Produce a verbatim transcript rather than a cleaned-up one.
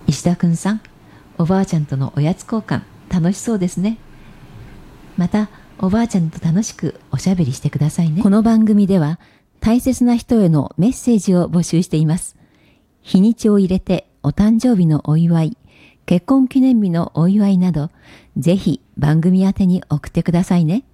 石田くんさん、おばあちゃんとのおやつ交換楽しそうですね。またおばあちゃんと楽しくおしゃべりしてくださいね。この番組では大切な人へのメッセージを募集しています。日にちを入れてお誕生日のお祝い、結婚記念日のお祝いなど、ぜひ番組宛てに送ってくださいね。